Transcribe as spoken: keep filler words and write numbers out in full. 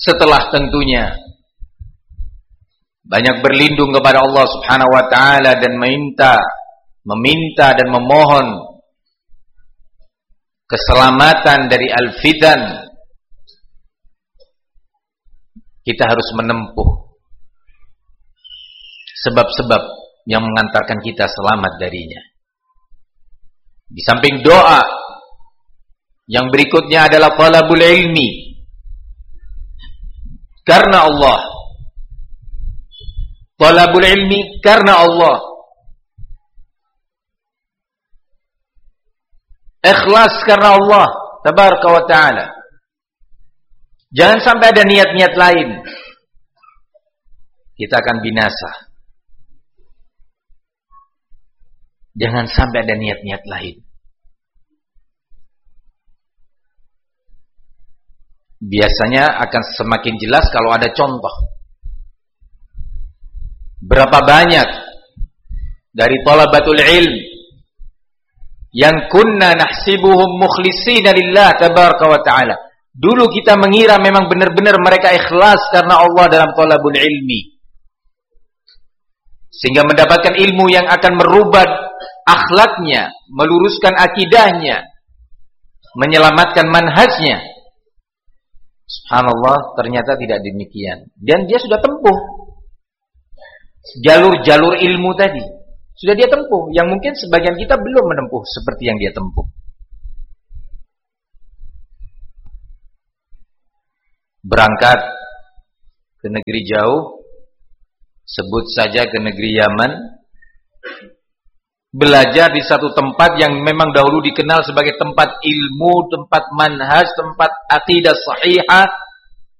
setelah tentunya banyak berlindung kepada Allah Subhanahu wa taala dan meminta meminta dan memohon keselamatan dari al-fitan, kita harus menempuh sebab-sebab yang mengantarkan kita selamat darinya. Di samping doa, yang berikutnya adalah talabul ilmi karena Allah. Talabul ilmi karena Allah. Ikhlas karena Allah tabaraka wa ta'ala. Jangan sampai ada niat-niat lain, kita akan binasa. Jangan sampai ada niat-niat lain. Biasanya akan semakin jelas kalau ada contoh. Berapa banyak dari talabatul ilm yang kunna nahsibuhum mukhlisina lillah tabaraka wa ta'ala. Dulu kita mengira memang benar-benar mereka ikhlas karena Allah dalam talabul ilmi, sehingga mendapatkan ilmu yang akan merubah akhlaknya, meluruskan akidahnya, menyelamatkan manhajnya. Subhanallah, ternyata tidak demikian. Dan dia sudah tempuh jalur-jalur ilmu tadi, sudah dia tempuh, yang mungkin sebagian kita belum menempuh seperti yang dia tempuh. Berangkat ke negeri jauh, sebut saja ke negeri Yaman, belajar di satu tempat yang memang dahulu dikenal sebagai tempat ilmu, tempat manhaj, tempat akidah sahihah,